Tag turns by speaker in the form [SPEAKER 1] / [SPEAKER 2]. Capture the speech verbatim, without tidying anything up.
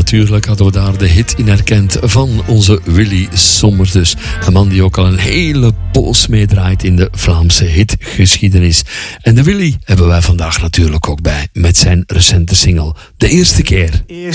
[SPEAKER 1] natuurlijk hadden we daar de hit in herkend van onze Willy Sommers dus. Een man die ook al een hele poos meedraait in de Vlaamse hitgeschiedenis. En de Willy hebben wij vandaag natuurlijk ook bij met zijn recente single De Eerste Keer.
[SPEAKER 2] Eerste